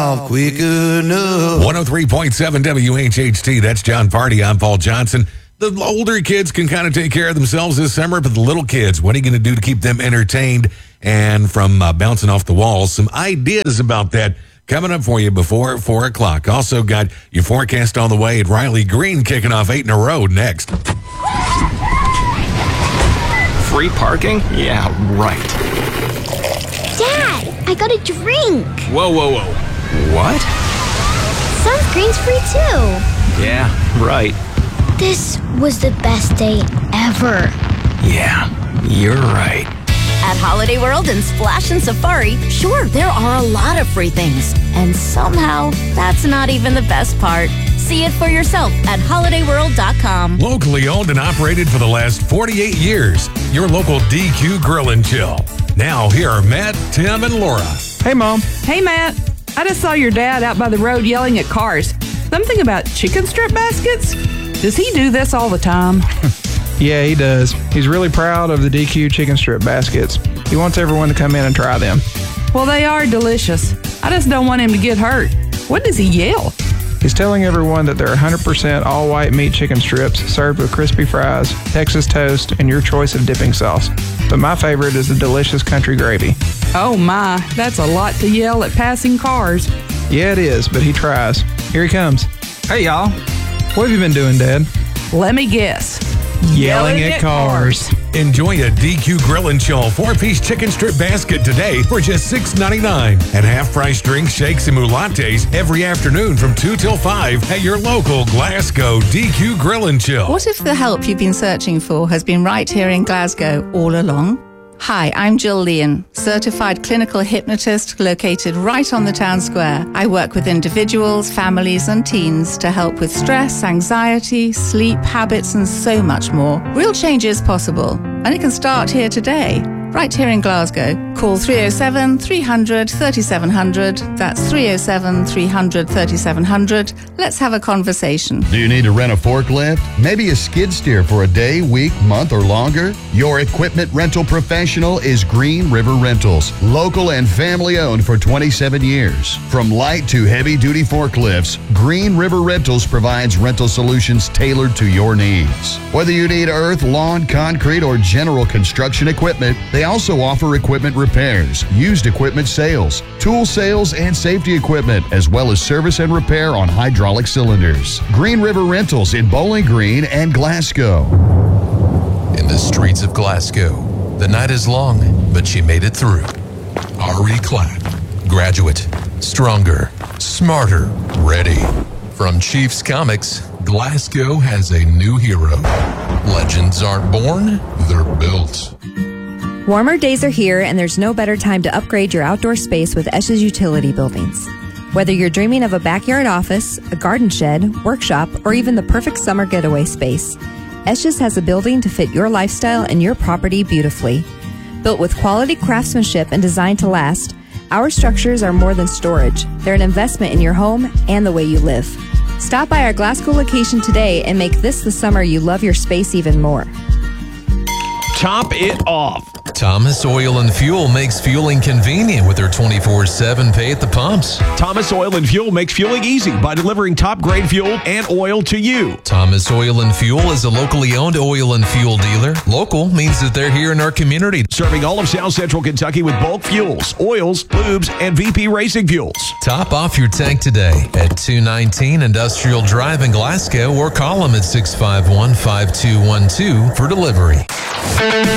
off quick enough. 103.7 WHHT. That's John Party. I'm Paul Johnson. The older kids can kind of take care of themselves this summer, but the little kids, what are you going to do to keep them entertained and from bouncing off the walls? Some ideas about that coming up for you before 4 o'clock. Also got your forecast on the way at Riley Green kicking off 8 in a row next. Free parking? Yeah, right. Dad, I got a drink. Whoa. What? Sunscreen's free too. Yeah, right. This was the best day ever. Yeah, you're right. At Holiday World and Splash and Safari, sure, there are a lot of free things. And somehow, that's not even the best part. See it for yourself at holidayworld.com. Locally owned and operated for the last 48 years. Your local DQ Grill and Chill. Now, here are Matt, Tim, and Laura. Hey, Mom. Hey, Matt. I just saw your dad out by the road yelling at cars. Something about chicken strip baskets? Does he do this all the time? Yeah, he does. He's really proud of the DQ chicken strip baskets. He wants everyone to come in and try them. Well, they are delicious. I just don't want him to get hurt. What does he yell? He's telling everyone that they're 100% all-white meat chicken strips served with crispy fries, Texas toast, and your choice of dipping sauce. But my favorite is the delicious country gravy. Oh my, that's a lot to yell at passing cars. Yeah, it is, but he tries. Here he comes. Hey, y'all. What have you been doing, Dad? Let me guess. Yelling at cars. Enjoy a DQ Grill and Chill 4-piece chicken strip basket today for just $6.99. And half-price drinks, shakes, and lattes every afternoon from 2 till 5 at your local Glasgow DQ Grill and Chill. What if the help you've been searching for has been right here in Glasgow all along? Hi, I'm Jill Leon, certified clinical hypnotist located right on the town square. I work with individuals, families, and teens to help with stress, anxiety, sleep, habits, and so much more. Real change is possible, and it can start here today, right here in Glasgow. Call 307-300-3700. That's 307-300-3700. Let's have a conversation. Do you need to rent a forklift? Maybe a skid steer for a day, week, month, or longer? Your equipment rental professional is Green River Rentals. Local and family owned for 27 years. From light to heavy duty forklifts, Green River Rentals provides rental solutions tailored to your needs. Whether you need earth, lawn, concrete, or general construction equipment, they also offer equipment repairs, used equipment sales, tool sales, and safety equipment, as well as service and repair on hydraulic cylinders. Green River Rentals in Bowling Green and Glasgow. In the streets of Glasgow, the night is long, but she made it through. Ari Clapp, graduate, stronger, smarter, ready. From Chiefs Comics, Glasgow has a new hero. Legends aren't born, they're built. Warmer days are here, and there's no better time to upgrade your outdoor space with Esch's utility buildings. Whether you're dreaming of a backyard office, a garden shed, workshop, or even the perfect summer getaway space, Esch's has a building to fit your lifestyle and your property beautifully. Built with quality craftsmanship and designed to last, our structures are more than storage. They're an investment in your home and the way you live. Stop by our Glasgow location today and make this the summer you love your space even more. Top it off. Thomas Oil and Fuel makes fueling convenient with their 24/7 pay at the pumps. Thomas Oil and Fuel makes fueling easy by delivering top-grade fuel and oil to you. Thomas Oil and Fuel is a locally owned oil and fuel dealer. Local means that they're here in our community. Serving all of South Central Kentucky with bulk fuels, oils, lubes, and VP Racing fuels. Top off your tank today at 219 Industrial Drive in Glasgow or call them at 651-5212 for delivery.